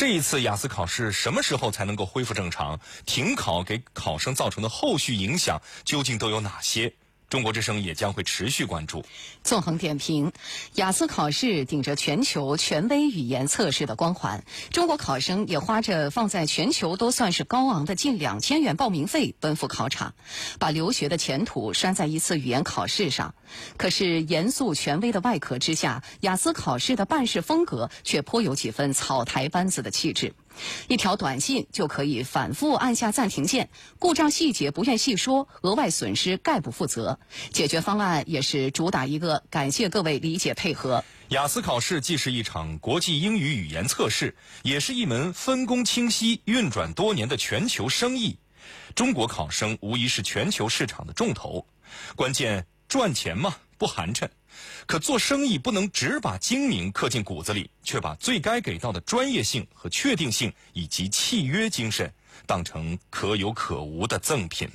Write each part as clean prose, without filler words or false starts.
这一次雅思考试什么时候才能够恢复正常？停考给考生造成的后续影响究竟都有哪些？中国之声也将会持续关注。 纵横点评，雅思考试顶着全球权威语言测试的光环，中国考生也花着放在全球都算是高昂的近2000元报名费奔赴考场，把留学的前途拴在一次语言考试上。可是严肃权威的外壳之下，雅思考试的办事风格却颇有几分草台班子的气质。一条短信就可以反复按下暂停键，故障细节不愿细说，额外损失概不负责。解决方案也是主打一个感谢各位理解配合。 雅思考试既是一场国际英语语言测试，也是一门分工清晰、运转多年的全球生意。中国考生无疑是全球市场的重头，关键赚钱嘛，不寒碜。可做生意不能只把精明刻进骨子里，却把最该给到的专业性和确定性以及契约精神当成可有可无的赠品。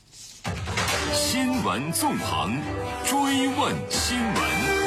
新闻纵横，追问新闻。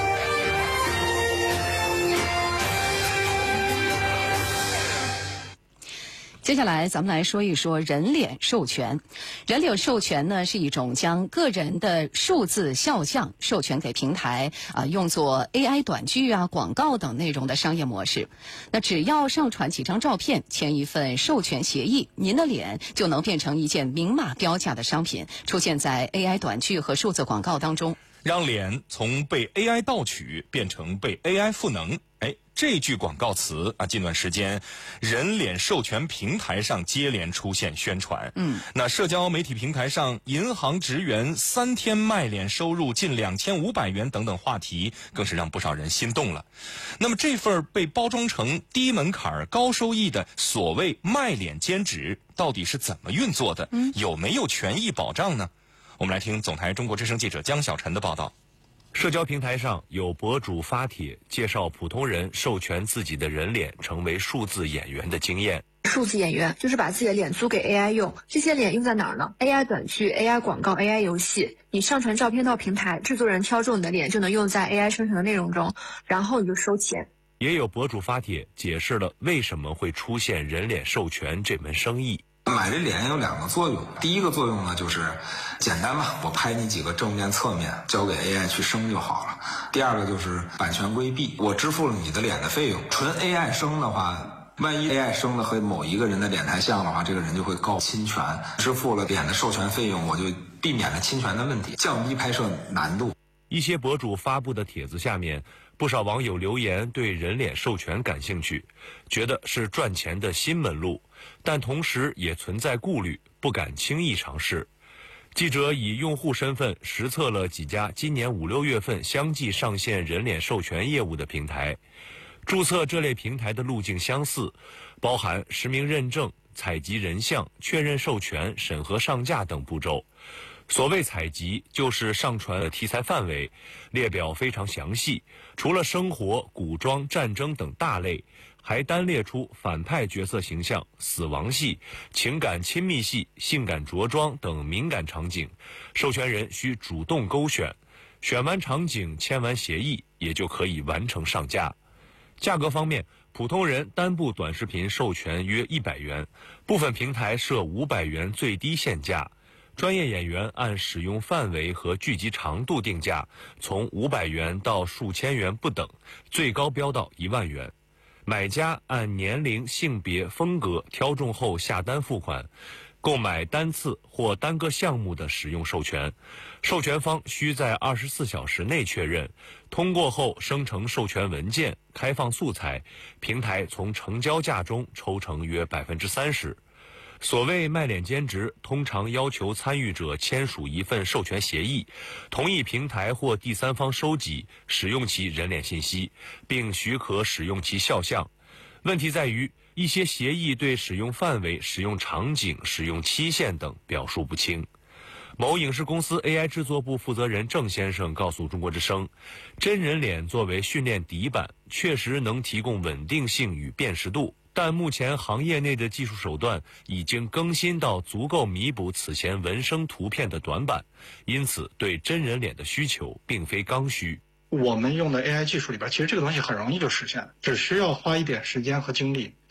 接下来咱们来说一说人脸授权。人脸授权呢，是一种将个人的数字肖像授权给平台用作 AI 短剧广告等内容的商业模式。那只要上传几张照片，签一份授权协议，您的脸就能变成一件明码标价的商品，出现在 AI 短剧和数字广告当中， 让脸从被 AI 盗取变成被 AI 赋能。这句广告词近段时间人脸授权平台上接连出现宣传。那社交媒体平台上银行职员3天卖脸收入近2500元等等话题，更是让不少人心动了。那么这份被包装成低门槛高收益的所谓卖脸兼职，到底是怎么运作的？有没有权益保障呢？我们来听总台中国之声记者江小晨的报道。 社交平台上有博主发帖介绍普通人授权自己的人脸成为数字演员的经验。 数字演员就是把自己的脸租给 AI 用，这些脸用在哪儿呢？ AI 短剧、AI 广告、AI 游戏。你上传照片到平台，制作人挑中你的脸就能用在 AI 生成的内容中，然后你就收钱。 也有博主发帖解释了为什么会出现人脸授权这门生意。 买这脸有2个作用，第一个作用呢就是简单嘛，我拍你几个正面侧面交给 AI 去生就好了。第二个就是版权规避，我支付了你的脸的费用。纯 AI 生的话，万一 AI 生的和某一个人的脸太像的话，这个人就会告侵权。支付了脸的授权费用，我就避免了侵权的问题，降低拍摄难度。 一些博主发布的帖子下面，不少网友留言对人脸授权感兴趣，觉得是赚钱的新门路，但同时也存在顾虑，不敢轻易尝试。记者以用户身份实测了几家今年5、6月份相继上线人脸授权业务的平台。注册这类平台的路径相似，包含实名认证、采集人像、确认授权、审核上架等步骤。所谓采集，就是上传的题材范围，列表非常详细，除了生活、古装、战争等大类，还单列出反派角色形象、死亡戏、情感亲密戏、性感着装等敏感场景，授权人需主动勾选，选完场景签完协议，也就可以完成上架。价格方面，普通人单部短视频授权约100元，部分平台设500元最低限价。专业演员按使用范围和剧集长度定价，从500元到数千元不等，最高标到1万元。买家按年龄、性别、风格挑中后下单付款，购买单次或单个项目的使用授权。授权方需在24小时内确认，通过后生成授权文件，开放素材，平台从成交价中抽成约30%。所谓卖脸兼职，通常要求参与者签署一份授权协议，同意平台或第三方收集、使用其人脸信息，并许可使用其肖像。问题在于，一些协议对使用范围、使用场景、使用期限等表述不清。某影视公司 AI 制作部负责人郑先生告诉中国之声，真人脸作为训练底板，确实能提供稳定性与辨识度。但目前行业内的技术手段已经更新到足够弥补此前纹身图片的短板，因此对真人脸的需求并非刚需。 我们用的 AI 技术里边，其实这个东西很容易就实现，只需要花一点时间和精力。